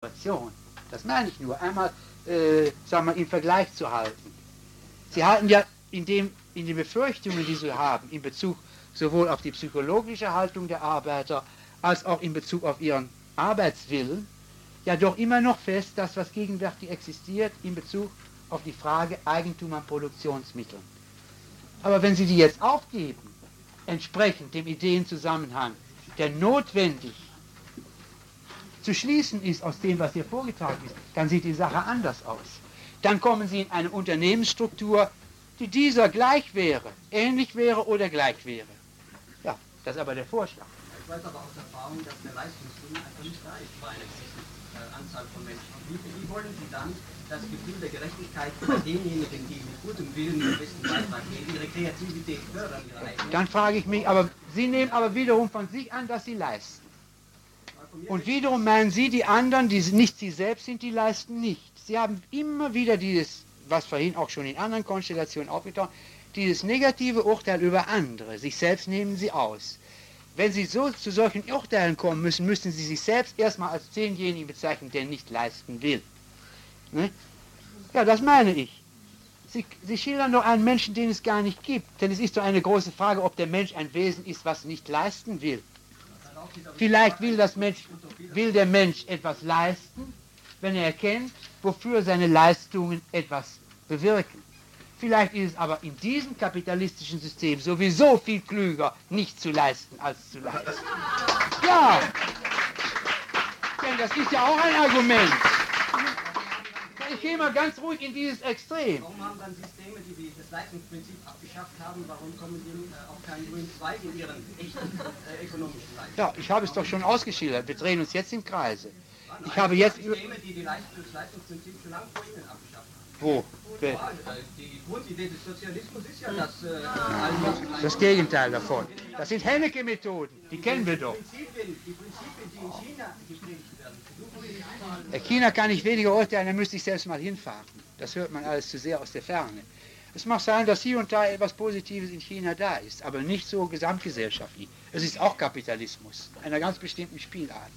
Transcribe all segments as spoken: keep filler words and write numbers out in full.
Situation. Das meine ich nur. Einmal, äh, sagen wir, im Vergleich zu halten. Sie halten ja in, dem, in den Befürchtungen, die Sie haben, in Bezug sowohl auf die psychologische Haltung der Arbeiter, als auch in Bezug auf ihren Arbeitswillen, ja doch immer noch fest, das, was gegenwärtig existiert, in Bezug auf die Frage Eigentum an Produktionsmitteln. Aber wenn Sie die jetzt aufgeben, entsprechend dem Ideenzusammenhang, der notwendig zu schließen ist aus dem, was hier vorgetragen ist, dann sieht die Sache anders aus. Dann kommen Sie in eine Unternehmensstruktur, die dieser gleich wäre, ähnlich wäre oder gleich wäre. Ja, das ist aber der Vorschlag. Ich weiß aber aus Erfahrung, dass der Leistungslohn einfach nicht da ist bei einer gewissen äh, Anzahl von Menschen. Wie, wie wollen Sie dann das Gefühl der Gerechtigkeit bei denjenigen, die mit gutem Willen den besten Beitrag geben, ihre Kreativität fördern, ihre eigene? Dann frage ich mich, aber Sie nehmen aber wiederum von sich an, dass Sie leisten. Und wiederum meinen Sie, die anderen, die nicht Sie selbst sind, die leisten nicht. Sie haben immer wieder dieses, was vorhin auch schon in anderen Konstellationen aufgetaucht, dieses negative Urteil über andere. Sich selbst nehmen Sie aus. Wenn Sie so zu solchen Urteilen kommen müssen, müssen Sie sich selbst erstmal als denjenigen bezeichnen, der nicht leisten will. Ne? Ja, das meine ich. Sie, Sie schildern doch einen Menschen, den es gar nicht gibt. Denn es ist doch eine große Frage, ob der Mensch ein Wesen ist, was nicht leisten will. Vielleicht will, das Mensch, will der Mensch etwas leisten, wenn er erkennt, wofür seine Leistungen etwas bewirken. Vielleicht ist es aber in diesem kapitalistischen System sowieso viel klüger, nicht zu leisten, als zu leisten. Ja, denn das ist ja auch ein Argument. Ich gehe mal ganz ruhig in dieses Extrem. Warum haben dann Systeme, die das Leistungsprinzip abgeschafft haben, warum kommen die äh, auf keinen grünen Zweig in ihren echten äh, ökonomischen Leistungen? Ja, ich habe es doch schon ausgeschildert. Wir drehen uns jetzt im Kreise. Ich habe jetzt... Systeme, die die Leistung, das Leistungsprinzip schon lange vor Ihnen abgeschafft haben. Wo? Ja, die Grundidee des Sozialismus ist ja, dass äh, allen das Gegenteil davon. Das sind Hennecke-Methoden, die kennen wir doch. Die Prinzipien, die Prinzipien, die in China gepredigt werden, versuchen wir nicht mal. Der China kann ich weniger urteilen, da müsste ich selbst mal hinfahren. Das hört man alles zu sehr aus der Ferne. Es mag sein, dass hier und da etwas Positives in China da ist, aber nicht so gesamtgesellschaftlich. Es ist auch Kapitalismus, einer ganz bestimmten Spielart.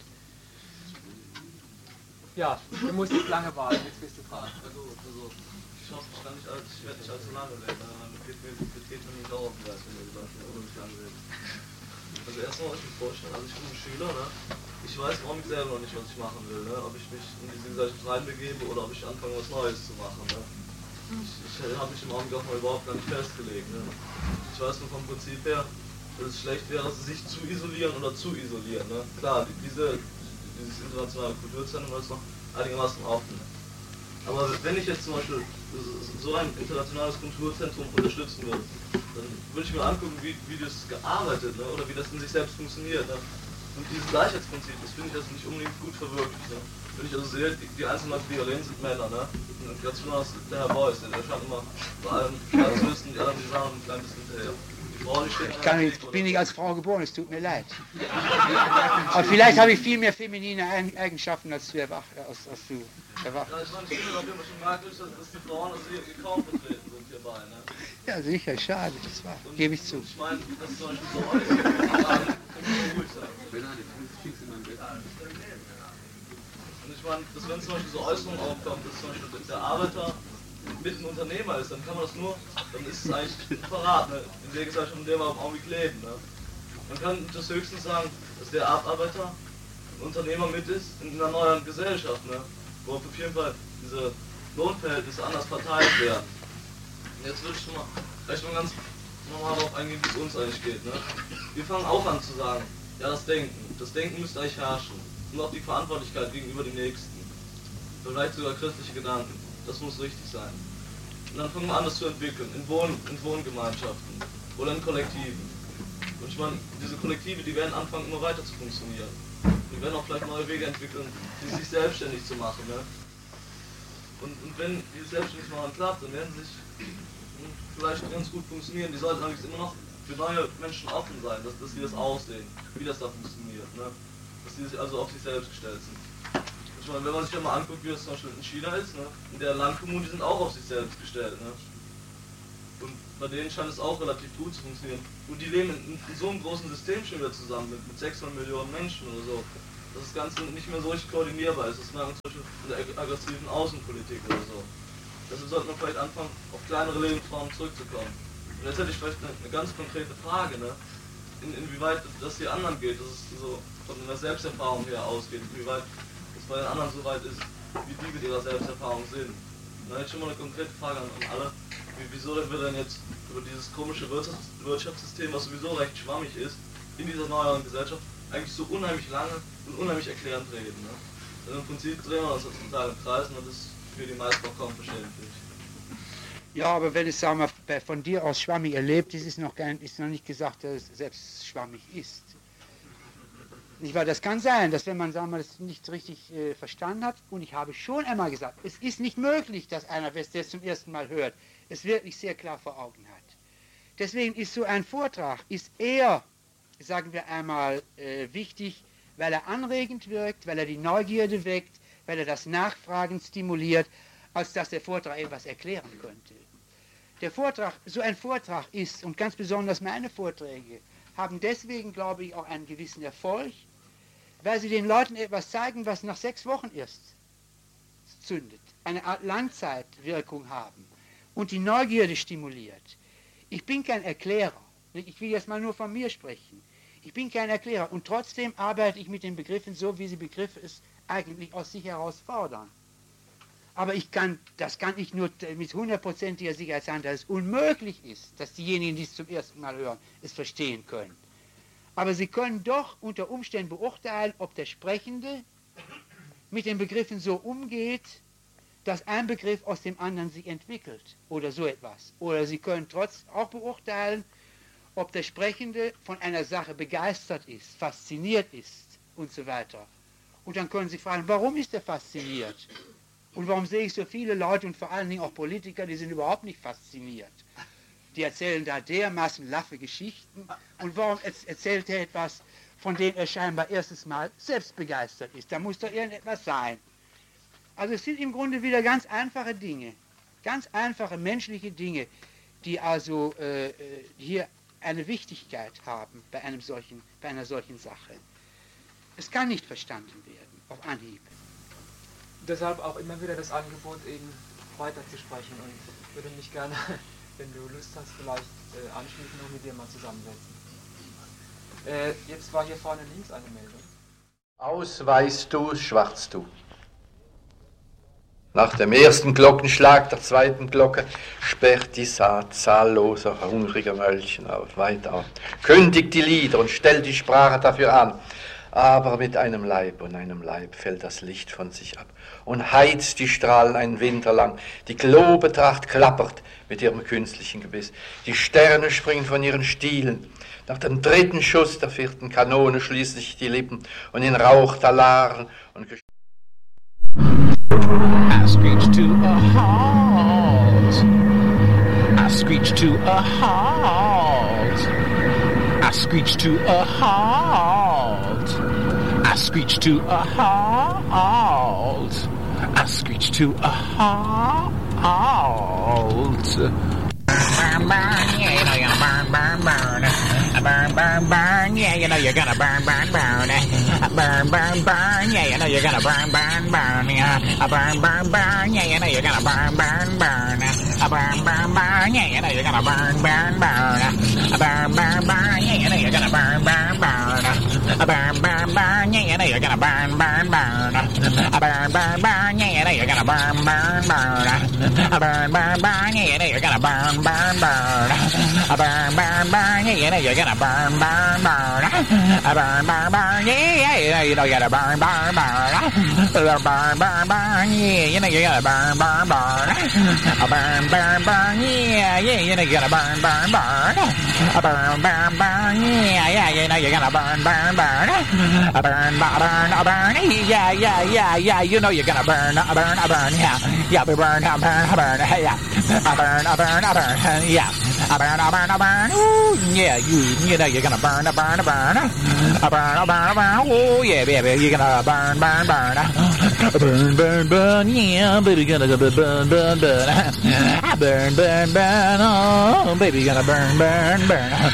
Ja, du musst nicht lange warten, jetzt bist du dran. Also, also ich hoffe, ich, kann nicht, ich werde nicht allzu lange reden, dann geht mir geht mir nicht dauernd vielleicht, wenn ihr gesagt habt, oder nicht lange reden. Also erstmal, was ich mir vorstellen, also ich bin ein Schüler, ne? Ich weiß im Augenblick selber noch nicht, was ich machen will, ne? Ob ich mich in diese Gesellschaft reinbegebe oder ob ich anfange, was Neues zu machen, ne? Ich, ich habe mich im Augenblick auch mal überhaupt gar nicht festgelegt, ne? Ich weiß nur vom Prinzip her, dass es schlecht wäre, sich zu isolieren oder zu isolieren, ne? Klar, diese, dieses internationale Kulturzentrum ist noch einigermaßen offen. Aber wenn ich jetzt zum Beispiel so ein internationales Kulturzentrum unterstützen würde, dann würde ich mir angucken, wie, wie das gearbeitet, ne? Oder wie das in sich selbst funktioniert. Ne? Und dieses Gleichheitsprinzip, das finde ich also nicht unbedingt gut verwirklicht. Ne? Wenn ich also sehe, die, die einzelnen Prioritäten sind Männer, ne? Und ganz besonders der Herr Beuys, der scheint immer bei allem alles wissen, die anderen die sagen ein klein bisschen hinterher. Die Frau, die steht Ich, kann, ich bin nicht als Frau geboren, es tut mir leid. Aber vielleicht habe ich viel mehr feminine Eigenschaften, als du erwach, als, als du erwach. Ja, ich meine, ich finde auf jeden Fall schon merkwürdig, dass die Frauen also hier kaum vertreten sind hierbei, ne? Ja, sicher, schade, das war, gebe ich zu. Ich meine, das ist zum Beispiel so äußerst. Und ich meine, dass wenn zum Beispiel so Äußerungen aufkommen, dass zum Beispiel der Arbeiter mit ein Unternehmer ist, dann kann man das nur, dann ist es eigentlich ein Verrat, ne? In der Gesellschaft, in der wir im Augenblick leben, ne? Man kann das höchstens sagen, dass der Abarbeiter ein Unternehmer mit ist in einer neuen Gesellschaft, ne? Wo auf jeden Fall diese Lohnverhältnisse anders verteilt werden. Und jetzt würde ich mal, vielleicht mal ganz normal darauf eingehen, wie es uns eigentlich geht, ne? Wir fangen auch an zu sagen, ja, das Denken, das Denken müsste eigentlich herrschen. Und auch die Verantwortlichkeit gegenüber dem Nächsten. Vielleicht sogar christliche Gedanken. Das muss richtig sein. Und dann fangen wir an, das zu entwickeln, in, Wohn in Wohngemeinschaften oder in Kollektiven. Und ich meine, diese Kollektive, die werden anfangen, immer weiter zu funktionieren. Die werden auch vielleicht neue Wege entwickeln, die sich selbstständig zu machen. Ne? Und, und wenn die selbstständig machen klappt, dann werden sie sich vielleicht ganz gut funktionieren. Die sollten allerdings immer noch für neue Menschen offen sein, dass, dass sie das aussehen, wie das da funktioniert. Ne? Dass sie sich also auf sich selbst gestellt sind. Ich meine, wenn man sich ja mal anguckt, wie das zum Beispiel in China ist, ne? In der Landkommunen, die sind auch auf sich selbst gestellt. Ne? Und bei denen scheint es auch relativ gut zu funktionieren. Und die leben in, in so einem großen System schon wieder zusammen, mit, mit sechshundert Millionen Menschen oder so. dass das Ganze nicht mehr so richtig koordinierbar ist. Das merkt man zum Beispiel in der aggressiven Außenpolitik oder so. Deshalb sollte man vielleicht anfangen, auf kleinere Lebensformen zurückzukommen. Und jetzt hätte ich vielleicht eine, eine ganz konkrete Frage, ne? In, inwieweit das die anderen geht, dass es so von der Selbsterfahrung her ausgeht, inwieweit es bei den anderen so weit ist, wie die mit ihrer Selbsterfahrung sind. Und dann hätte ich schon mal eine konkrete Frage an, an alle, wie, wieso wir denn jetzt über dieses komische Wirtschafts Wirtschaftssystem, was sowieso recht schwammig ist, in dieser neueren Gesellschaft eigentlich so unheimlich lange und unheimlich erklärend reden. Ne? Denn im Prinzip drehen wir uns total im Kreis und das ist für die meisten auch kaum verständlich. Ja, aber wenn es, sagen wir, von dir aus schwammig erlebt ist, ist noch, gar, ist noch nicht gesagt, dass es selbst schwammig ist. Nicht wahr? Das kann sein, dass wenn man, sagen wir, das nicht richtig äh, verstanden hat, und ich habe schon einmal gesagt, es ist nicht möglich, dass einer, der es zum ersten Mal hört, es wirklich sehr klar vor Augen hat. Deswegen ist so ein Vortrag, ist eher, sagen wir einmal, äh, wichtig, weil er anregend wirkt, weil er die Neugierde weckt, weil er das Nachfragen stimuliert, als dass der Vortrag etwas erklären könnte. Der Vortrag, so ein Vortrag ist, und ganz besonders meine Vorträge, haben deswegen, glaube ich, auch einen gewissen Erfolg, weil sie den Leuten etwas zeigen, was nach sechs Wochen erst zündet, eine Art Langzeitwirkung haben und die Neugierde stimuliert. Ich bin kein Erklärer, ich will jetzt mal nur von mir sprechen. Ich bin kein Erklärer und trotzdem arbeite ich mit den Begriffen so, wie sie Begriffe es eigentlich aus sich heraus fordern. Aber ich kann, das kann ich nur mit hundertprozentiger Sicherheit sagen, dass es unmöglich ist, dass diejenigen, die es zum ersten Mal hören, es verstehen können. Aber sie können doch unter Umständen beurteilen, ob der Sprechende mit den Begriffen so umgeht, dass ein Begriff aus dem anderen sich entwickelt oder so etwas. Oder sie können trotzdem auch beurteilen, ob der Sprechende von einer Sache begeistert ist, fasziniert ist und so weiter. Und dann können sie fragen, warum ist er fasziniert? Und warum sehe ich so viele Leute und vor allen Dingen auch Politiker, die sind überhaupt nicht fasziniert? Die erzählen da dermaßen laffe Geschichten. Und warum erzählt er etwas, von dem er scheinbar erstes Mal selbst begeistert ist? Da muss doch irgendetwas sein. Also es sind im Grunde wieder ganz einfache Dinge, ganz einfache menschliche Dinge, die also äh, hier eine Wichtigkeit haben bei, einem solchen, bei einer solchen Sache. Es kann nicht verstanden werden, auf Anhieb. Deshalb auch immer wieder das Angebot, eben weiterzusprechen, und würde mich gerne, wenn du Lust hast, vielleicht äh, anschließend noch mit dir mal zusammensetzen. Äh, jetzt war hier vorne links eine Meldung. Aus weißt du, schwarz du. Nach dem ersten Glockenschlag der zweiten Glocke sperrt die Saat zahlloser, hungriger Mölchen auf, weit auf, kündigt die Lieder und stellt die Sprache dafür an. Aber mit einem Leib und einem Leib fällt das Licht von sich ab und heizt die Strahlen einen Winter lang. Die Globetracht klappert mit ihrem künstlichen Gebiss. Die Sterne springen von ihren Stielen. Nach dem dritten Schuss der vierten Kanone schließen sich die Lippen und in Rauch Talaren und Gesch I screech to a halt. I screech to a halt. I screech to a halt. I screech to a halt. I screech to a halt. Burn, burn, yeah, you know you're gonna burn, burn, burn. Burn, burn, burn, yeah, you know you're gonna burn, burn, burn. Burn, burn, burn, yeah, you know you're gonna burn, burn, burn. Burn, burn, burn, yeah, you know you're gonna burn, burn, burn. Burn, burn, burn, yeah, you know you're gonna burn, burn, burn. Burn, burn, burn, yeah, you know you're gonna burn, burn, burn. Burn, burn, burn, yeah, you know you're gonna burn, burn, burn. Burn, burn, burn, yeah, you know you're gonna burn, burn, burn. Burn, burn, burn, yeah, you know you're gonna burn, burn, burn. Burn, burn, burn, yeah, you know you're gonna burn, burn, burn. Burn, burn, burn, yeah, you know you're gonna burn, burn, burn. Burn, burn, burn, yeah, you know you're gonna burn, burn, burn. Burn, burn, burn, yeah, yeah, you know you're gonna burn, burn, burn. Burn, burn, burn, yeah, yeah, you know you're gonna burn, burn, burn. Burn, burn, burn, yeah, yeah, yeah, yeah, you know you're gonna burn, burn, burn, yeah, yeah, burn, burn, burn, yeah, burn, burn, burn, yeah, burn, burn, burn, ooh, yeah, you, you know you're gonna burn, burn, burn, burn, burn, burn, ooh, yeah, baby, you're gonna burn, burn, burn, burn, burn, burn, yeah, baby, gonna go burn, burn, burn, burn, burn, burn, oh, baby, gonna burn, burn, burn,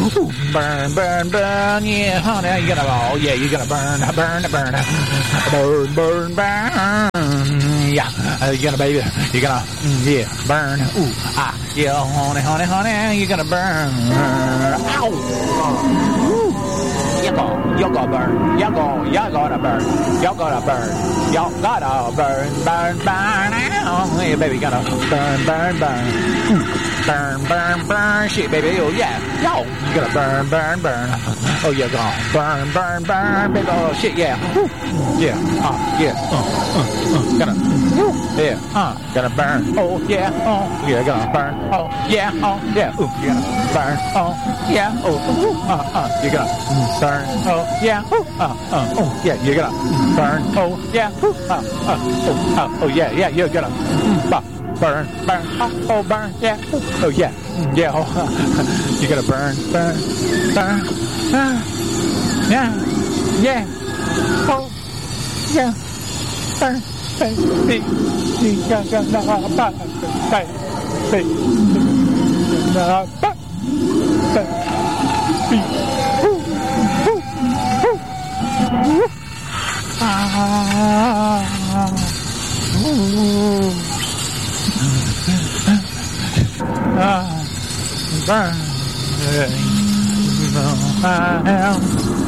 Ooh, burn, burn, burn, yeah, honey, you're gonna, oh yeah, you're gonna burn, burn, burn, burn, burn, burn, yeah, uh, you're gonna, baby, you're gonna, mm, yeah, burn, ooh, ah, yeah, honey, honey, honey, you're gonna burn, ow, you're gonna, you're gonna burn, you're gonna, you're gonna burn, you're gonna burn, you're gonna burn, burn, burn, ow, yeah, baby, you're gonna burn, burn, burn, ooh. Burn, burn, burn, shit, baby, oh yeah, yo, you gonna burn, burn, burn, oh yeah, gonna burn, burn, burn, baby, oh shit, yeah, woo, yeah, uh, yeah, uh, uh, uh, gonna, woo, yeah, uh, gonna burn, oh yeah, oh, yeah, gonna burn, oh yeah, oh yeah, ooh, you gonna burn, oh yeah, oh, ooh, uh, uh, you gonna burn, oh yeah, ooh, uh, uh, oh yeah, you're gonna burn, oh yeah, ooh, uh, uh, oh, uh, oh yeah, yeah, you're gonna, mm, bah. Burn, burn, oh, oh, burn, yeah, oh, yeah, yeah, oh, you're gonna burn, burn, burn, burn, yeah, yeah, oh, yeah, burn, baby, you're gonna burn, baby, you're gonna burn, baby, ooh, ooh, ooh, ah, ooh. Ah, burn, I am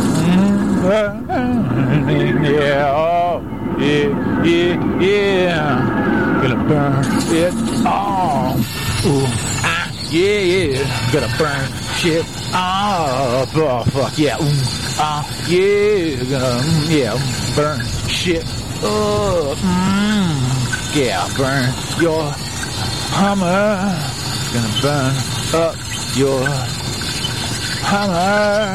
burning, yeah, oh, yeah, yeah, yeah, gonna burn it all, ooh, ah, yeah, yeah, gonna burn shit up, oh, fuck, yeah, ooh, ah, yeah, gonna, yeah, burn shit up, mm, yeah, burn your Hummer, gonna burn up your Hummer,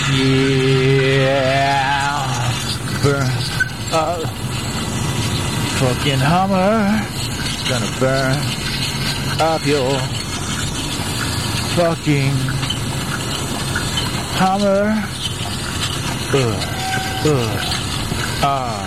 yeah, burn up fucking Hummer, gonna burn up your fucking Hummer, uh, uh, ah,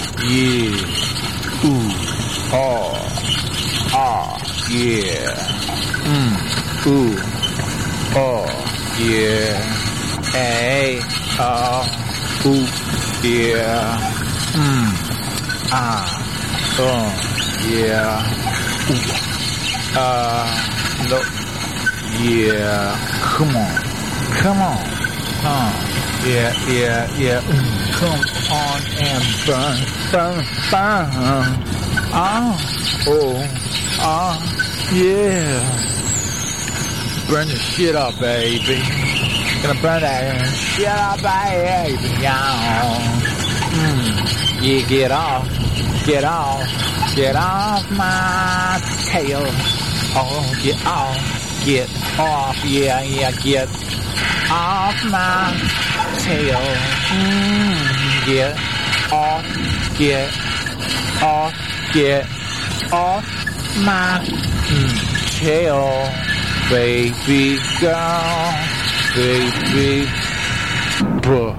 yeah, ooh, oh, ah. Yeah. Mm. Ooh. Oh. Yeah. Hey. Oh. Ooh. Yeah. Mm. Ah. Oh. Yeah. Ooh. Uh. No. Yeah. Come on. Come on. Uh. Yeah. Yeah. Yeah. Mm. Come on and burn. Burn. Burn. Ah. Oh. Ah. Yeah. Burn the shit up, baby. Gonna burn that shit up, baby. Yeah. Mm. Yeah, get off. Get off. Get off my tail. Oh, get off. Get off. Yeah, yeah, get off my tail. Mm. Get off. Get off. Get off my tail, baby girl, baby, buh,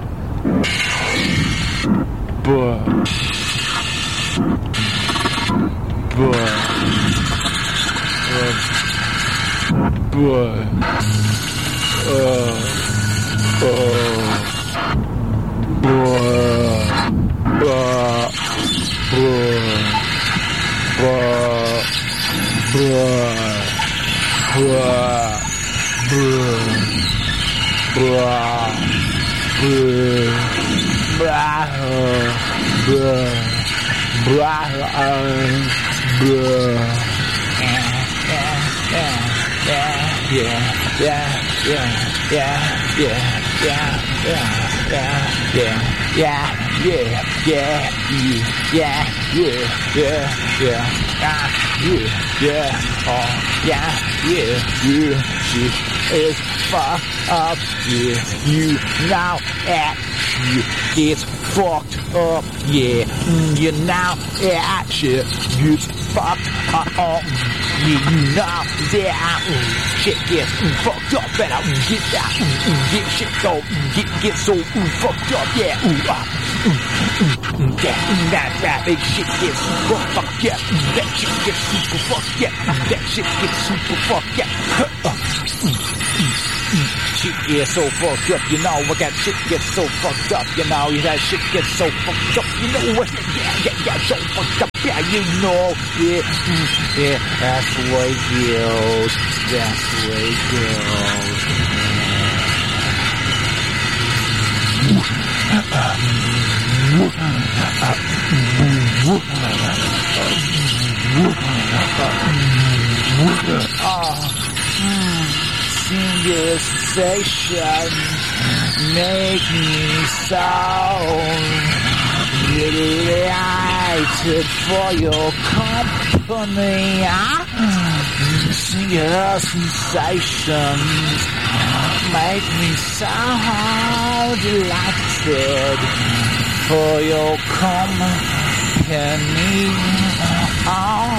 buh, buh, buh, uh, uh, buh, buh, buh, buh. Bruh, bruh, bruh, bruh, bruh, bruh, bruh, bruh, yeah, yeah, yeah, yeah, yeah, yeah, yeah, yeah, yeah, yeah, yeah, yeah, yeah, yeah, yeah, yeah, yeah, ah, yeah, yeah, oh, yeah, yeah, yeah, shit is fucked up, yeah, you now at, you it's fucked up, yeah, mm, you now at, shit, it's fucked up, oh, yeah, you know that, mm, shit gets mm, fucked up, and I mm, get that, mm, mm, get shit go, mm, get, get so mm, fucked up, yeah, ooh, ah, mm, mm, mm, yeah, mm, that, that, big shit gets super fucked, yeah, mm, that shit gets super fucked, yeah, mm, that shit gets super fucked, yeah, uh, mm, mm. Shit gets so fucked up, you know. I got shit gets so fucked up, you know. That shit gets so fucked up, you know. Yeah, yeah, yeah, so fucked up, yeah, you know. Yeah, yeah, that's the way it goes. That's the way it goes. Oh, singular sensation make me so delighted for your company. Singular sensations make me so delighted for your company. Oh,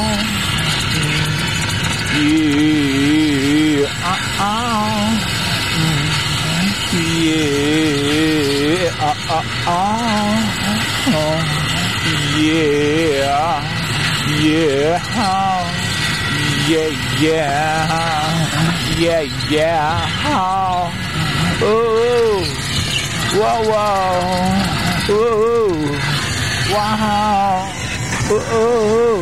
yeah, uh, uh, yeah, uh, uh, uh, yeah, yeah, yeah, yeah, yeah, yeah, oh, whoa, whoa, oh, wow, oh,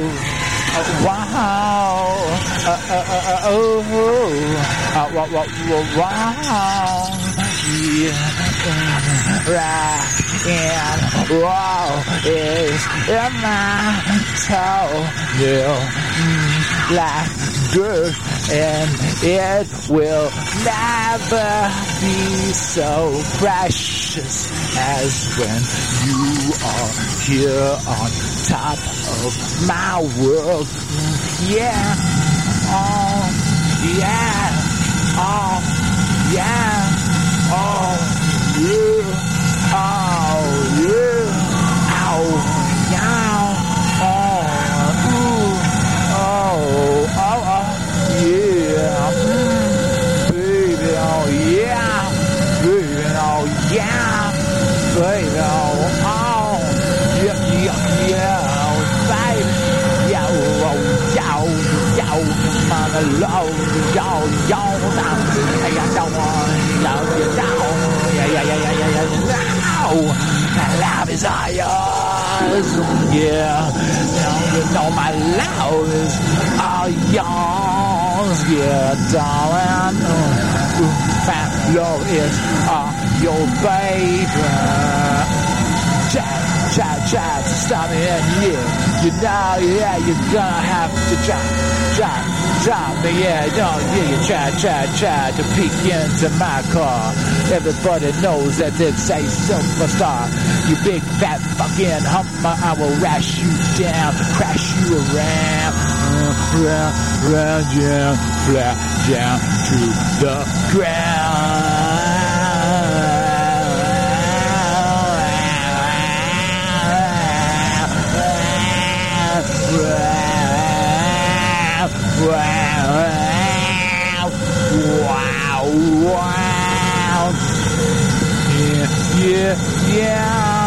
wow, uh, uh, uh, uh, oh, uh, wow, wow, wow, yeah, right, and wow, is in my toenail, like good, and it will never be so precious as when you are here on top of my world. Yeah, oh, yeah, oh, yeah, oh, yeah, oh, yeah, oh, yeah, oh, ooh, oh, oh, oh, yeah, baby, oh, yeah, baby, oh, yeah, baby, oh, oh, yeah, yeah, yeah, baby, yo, oh, yo, yo, come on, love, yo, yo, now, hey, I don't want, yo, yo, yeah, yeah, yeah, yeah, yeah, yeah, now, love is all yours, yeah, you know my love is all yours, yeah, darling, uh, fat love is all your baby. Try, try, try to stop me, and yeah, you know, yeah, you're gonna have to try, try, try me, yeah, no, yeah, you try, try, try to peek into my car. Everybody knows that it's a superstar. You big fat fucking hummer, I will rash you down, crash you around, uh, round, round, down, flat down to the ground. Wow, wow, wow, yeah, yeah, yeah.